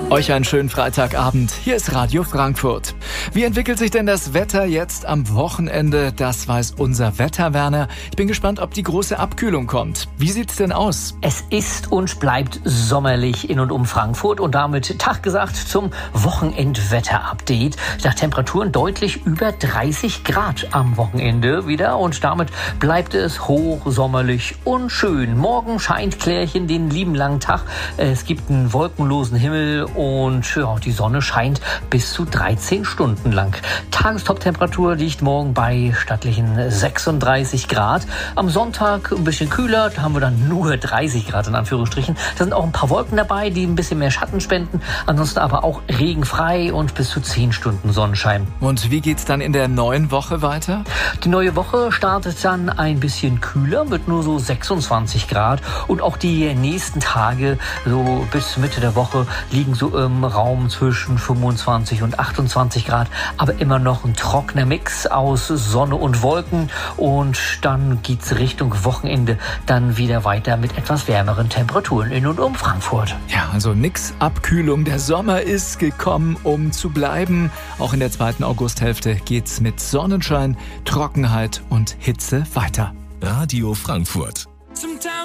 Euch einen schönen Freitagabend. Hier ist Radio Frankfurt. Wie entwickelt sich denn das Wetter jetzt am Wochenende? Das weiß unser Wetterwerner. Ich bin gespannt, ob die große Abkühlung kommt. Wie sieht's denn aus? Es ist und bleibt sommerlich in und um Frankfurt und damit Tag gesagt zum Wochenendwetter-Update. Nach Temperaturen deutlich über 30 Grad am Wochenende wieder und damit bleibt es hochsommerlich und schön. Morgen scheint Klärchen den lieben langen Tag. Es gibt einen wolkenlosen Himmel und die Sonne scheint bis zu 13 Stunden lang. Tagestoptemperatur liegt morgen bei stattlichen 36 Grad. Am Sonntag ein bisschen kühler, da haben wir dann nur 30 Grad in Anführungsstrichen. Da sind auch ein paar Wolken dabei, die ein bisschen mehr Schatten spenden. Ansonsten aber auch regenfrei und bis zu 10 Stunden Sonnenschein. Und wie geht's dann in der neuen Woche weiter? Die neue Woche startet dann ein bisschen kühler mit nur so 26 Grad. Und auch die nächsten Tage, so bis Mitte der Woche, liegen so im Raum zwischen 25 und 28 Grad. Aber immer noch ein trockener Mix aus Sonne und Wolken. Und dann geht's Richtung Wochenende dann wieder weiter mit etwas wärmeren Temperaturen in und um Frankfurt. Ja, also nix Abkühlung. Der Sommer ist gekommen, um zu bleiben. Auch in der zweiten Augusthälfte geht's mit Sonnenschein, Trockenheit und Hitze weiter. Radio Frankfurt.